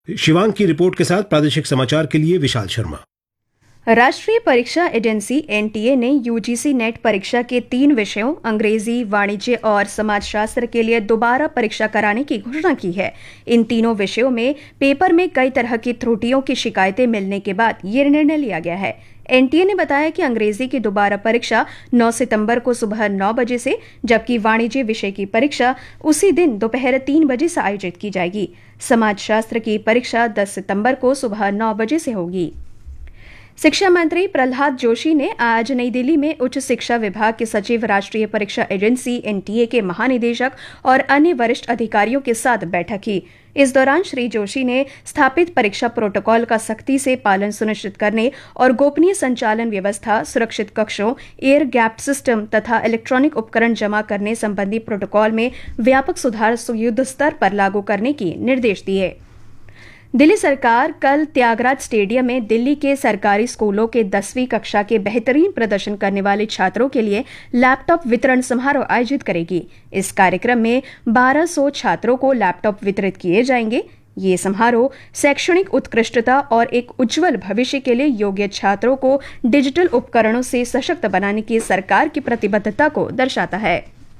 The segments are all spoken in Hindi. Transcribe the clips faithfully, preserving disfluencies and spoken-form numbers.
शिवांग की रिपोर्ट के साथ प्रादेशिक समाचार के लिए विशाल शर्मा। राष्ट्रीय परीक्षा एजेंसी एनटीए ने यूजीसी नेट परीक्षा के तीन विषयों अंग्रेजी, वाणिज्य और समाजशास्त्र के लिए दोबारा परीक्षा कराने की घोषणा की है। इन तीनों विषयों में पेपर में कई तरह की त्रुटियों की शिकायतें मिलने के बाद ये निर्णय लिया गया है। एनटीए ने बताया कि अंग्रेजी की दोबारा परीक्षा नौ सितंबर को सुबह नौ बजे से, जबकि वाणिज्य विषय की परीक्षा उसी दिन दोपहर तीन बजे से आयोजित की जाएगी। समाजशास्त्र की परीक्षा दस सितंबर को सुबह नौ बजे से होगी। शिक्षा मंत्री प्रहलाद जोशी ने आज नई दिल्ली में उच्च शिक्षा विभाग के सचिव, राष्ट्रीय परीक्षा एजेंसी एनटीए के महानिदेशक और अन्य वरिष्ठ अधिकारियों के साथ बैठक की। इस दौरान श्री जोशी ने स्थापित परीक्षा प्रोटोकॉल का सख्ती से पालन सुनिश्चित करने और गोपनीय संचालन व्यवस्था, सुरक्षित कक्षों, एयर गैप सिस्टम तथा इलेक्ट्रॉनिक उपकरण जमा करने संबंधी प्रोटोकॉल में व्यापक सुधार युद्ध स्तर पर लागू करने के निर्देश दिए। दिल्ली सरकार कल त्यागराज स्टेडियम में दिल्ली के सरकारी स्कूलों के दसवीं कक्षा के बेहतरीन प्रदर्शन करने वाले छात्रों के लिए लैपटॉप वितरण समारोह आयोजित करेगी। इस कार्यक्रम में बारह सौ छात्रों को लैपटॉप वितरित किए जाएंगे। ये समारोह शैक्षणिक उत्कृष्टता और एक उज्जवल भविष्य के लिए योग्य छात्रों को डिजिटल उपकरणों से सशक्त बनाने की सरकार की प्रतिबद्धता को दर्शाता है।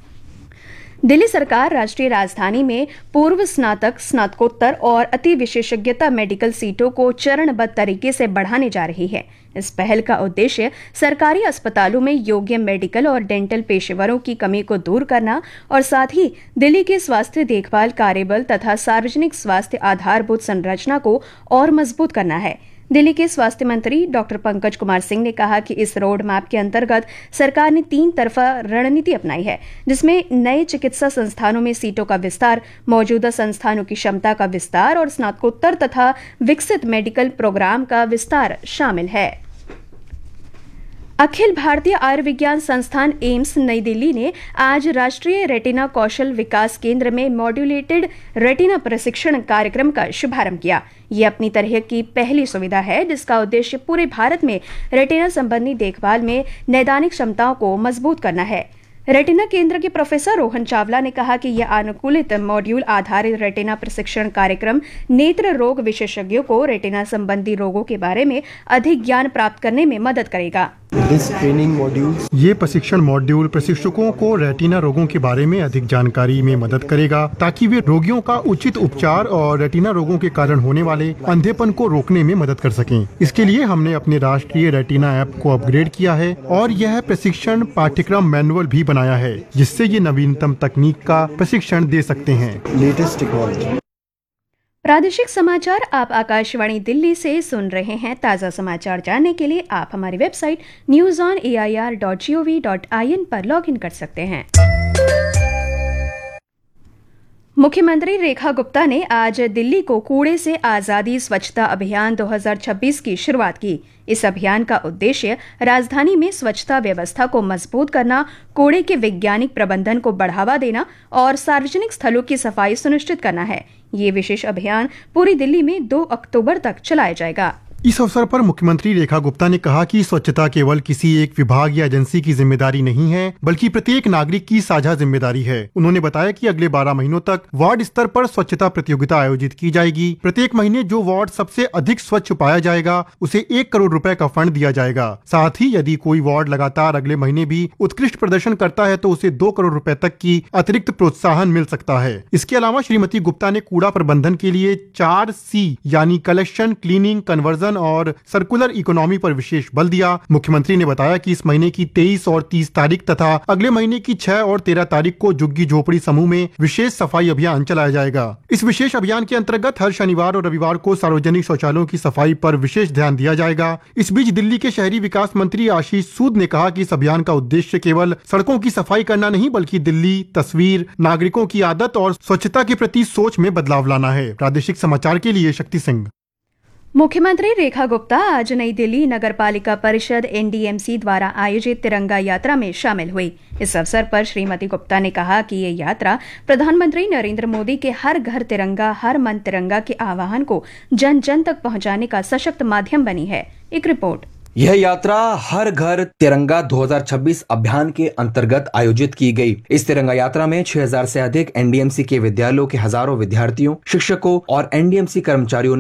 दिल्ली सरकार राष्ट्रीय राजधानी में पूर्व स्नातक, स्नातकोत्तर और अति विशेषज्ञता मेडिकल सीटों को चरणबद्ध तरीके से बढ़ाने जा रही है। इस पहल का उद्देश्य सरकारी अस्पतालों में योग्य मेडिकल और डेंटल पेशेवरों की कमी को दूर करना और साथ ही दिल्ली के स्वास्थ्य देखभाल कार्यबल तथा सार्वजनिक स्वास्थ्य आधारभूत संरचना को और मजबूत करना है। दिल्ली के स्वास्थ्य मंत्री डॉक्टर पंकज कुमार सिंह ने कहा कि इस रोड मैप के अंतर्गत सरकार ने तीन तरफा रणनीति अपनाई है, जिसमें नए चिकित्सा संस्थानों में सीटों का विस्तार, मौजूदा संस्थानों की क्षमता का विस्तार और स्नातकोत्तर तथा विकसित मेडिकल प्रोग्राम का विस्तार शामिल है। अखिल भारतीय आयुर्विज्ञान संस्थान एम्स नई दिल्ली ने आज राष्ट्रीय रेटिना कौशल विकास केंद्र में मॉड्यूलेटेड रेटिना प्रशिक्षण कार्यक्रम का शुभारंभ किया। ये अपनी तरह की पहली सुविधा है जिसका उद्देश्य पूरे भारत में रेटिना संबंधी देखभाल में नैदानिक क्षमताओं को मजबूत करना है। रेटिना केंद्र के प्रोफेसर रोहन चावला ने कहा कि यह अनुकूलित मॉड्यूल आधारित रेटिना प्रशिक्षण कार्यक्रम नेत्र रोग विशेषज्ञों को रेटिना संबंधी रोगों के बारे में अधिक ज्ञान प्राप्त करने में मदद करेगा। ये प्रशिक्षण मॉड्यूल प्रशिक्षकों को रेटिना रोगों के बारे में अधिक जानकारी में मदद करेगा ताकि वे रोगियों का उचित उपचार और रेटिना रोगों के कारण होने वाले अंधेपन को रोकने में मदद कर सकें। इसके लिए हमने अपने राष्ट्रीय रेटिना ऐप को अपग्रेड किया है और यह प्रशिक्षण पाठ्यक्रम मैनुअल भी बनाया है, जिससे ये नवीनतम तकनीक का प्रशिक्षण दे सकते हैं। Latest technology. प्रादेशिक समाचार आप आकाशवाणी दिल्ली से सुन रहे हैं। ताज़ा समाचार जानने के लिए आप हमारी website news on A I R dot G O V dot I N पर लॉग इन कर सकते हैं। मुख्यमंत्री रेखा गुप्ता ने आज दिल्ली को कूड़े से आजादी स्वच्छता अभियान दो हज़ार छब्बीस की शुरुआत की। इस अभियान का उद्देश्य राजधानी में स्वच्छता व्यवस्था को मजबूत करना, कूड़े के वैज्ञानिक प्रबंधन को बढ़ावा देना और सार्वजनिक स्थलों की सफाई सुनिश्चित करना है। ये विशेष अभियान पूरी दिल्ली में दो अक्टूबर तक चलाया जाएगा। इस अवसर पर मुख्यमंत्री रेखा गुप्ता ने कहा कि स्वच्छता केवल किसी एक विभाग या एजेंसी की जिम्मेदारी नहीं है, बल्कि प्रत्येक नागरिक की साझा जिम्मेदारी है। उन्होंने बताया कि अगले बारह महीनों तक वार्ड स्तर पर स्वच्छता प्रतियोगिता आयोजित की जाएगी। प्रत्येक महीने जो वार्ड सबसे अधिक स्वच्छ पाया जाएगा उसे एक करोड़ रुपए का फंड दिया जाएगा। साथ ही यदि कोई वार्ड लगातार अगले महीने भी उत्कृष्ट प्रदर्शन करता है तो उसे दो करोड़ रुपए तक की अतिरिक्त प्रोत्साहन मिल सकता है। इसके अलावा श्रीमती गुप्ता ने कूड़ा प्रबंधन के लिए चार सी यानी कलेक्शन, क्लीनिंग, कन्वर्जन और सर्कुलर इकोनॉमी पर विशेष बल दिया। मुख्यमंत्री ने बताया कि इस महीने की तेईस और तीस तारीख तथा अगले महीने की छह और तेरह तारीख को झुग्गी झोपड़ी समूह में विशेष सफाई अभियान चलाया जाएगा। इस विशेष अभियान के अंतर्गत हर शनिवार और रविवार को सार्वजनिक शौचालयों की सफाई पर विशेष ध्यान दिया जाएगा। इस बीच दिल्ली के शहरी विकास मंत्री आशीष सूद ने कहा कि इस अभियान का उद्देश्य केवल सड़कों की सफाई करना नहीं, बल्कि दिल्ली तस्वीर, नागरिकोों की आदत और स्वच्छता के प्रति सोच में बदलाव लाना है। प्रादेशिक समाचार के लिए शक्ति सिंह। मुख्यमंत्री रेखा गुप्ता आज नई दिल्ली नगर पालिका परिषद एन डी एम सी द्वारा आयोजित तिरंगा यात्रा में शामिल हुई। इस अवसर पर श्रीमती गुप्ता ने कहा कि ये यात्रा प्रधानमंत्री नरेंद्र मोदी के हर घर तिरंगा, हर मन तिरंगा के आह्वान को जन जन तक पहुंचाने का सशक्त माध्यम बनी है। एक रिपोर्ट। यह यात्रा हर घर तिरंगा दो हज़ार छब्बीस अभियान के अंतर्गत आयोजित की गई। इस तिरंगा यात्रा में छह हज़ार से अधिक एनडीएमसी के विद्यालयों के हजारों विद्यार्थियों, शिक्षकों और एनडीएमसी कर्मचारियों